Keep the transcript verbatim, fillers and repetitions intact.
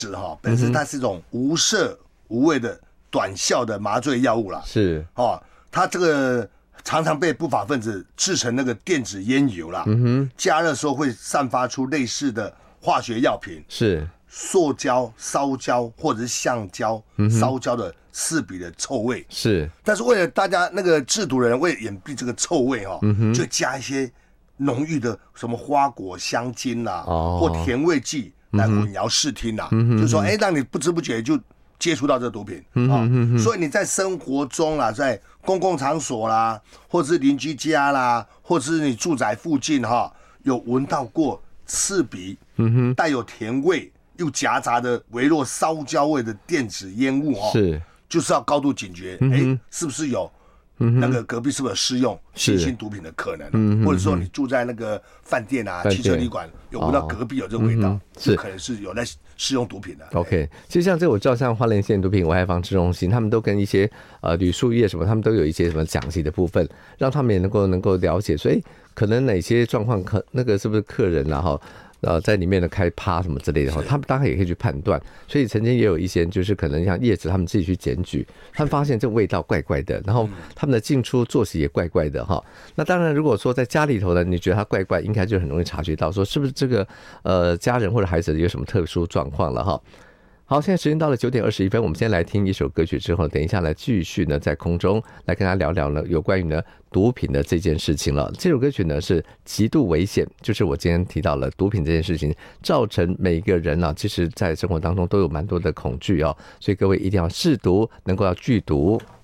是哈，本身它是一种无色无味的短效的麻醉药物啦。 是哦，它这个常常被不法分子制成那个电子烟油啦，嗯哼，加热时候会散发出类似的化学药品， 是塑胶、烧焦或者是橡胶、烧焦的刺鼻的臭味。 是， 但是为了大家那个制毒人为了掩蔽这个臭味哈、哦，嗯、就加一些浓郁的什么花果香精啦、啊，哦、或甜味剂。来混淆视听啦、啊，嗯、就是说，哎、欸，让你不知不觉就接触到这毒品啊、嗯哦。所以你在生活中啦，在公共场所啦，或者是邻居家啦，或者是你住宅附近哈、哦，有闻到过刺鼻、嗯、带有甜味又夹杂的微弱烧焦味的电子烟雾哦， 是， 就是要高度警觉，哎、嗯欸，是不是有？那个隔壁是不是有施用新兴毒品的可能、啊嗯？或者说你住在那个饭店啊、汽车旅馆，有闻到隔壁有这个味道，哦、是可能是有在施用毒品的。 OK， 其实像这我知道，像花莲县毒品危害防治中心，他们都跟一些呃旅宿业什么，他们都有一些什么讲习的部分，让他们也能够能够了解，所以可能哪些状况可那个是不是客人啊哈。呃，在里面的开趴什么之类的，他们当然也可以去判断。所以曾经也有一些就是可能像业者他们自己去检举，他们发现这个味道怪怪的，然后他们的进出作息也怪怪的哈。那当然，如果说在家里头呢，你觉得它怪怪，应该就很容易察觉到说是不是这个呃家人或者孩子有什么特殊状况了哈。好，现在时间到了九点二十一分，我们先来听一首歌曲之后，等一下来继续呢，在空中来跟大家聊聊呢有关于呢毒品的这件事情了。这首歌曲呢是极度危险，就是我今天提到了毒品这件事情，造成每一个人啊，其实在生活当中都有蛮多的恐惧哦，所以各位一定要试毒，能够要拒毒。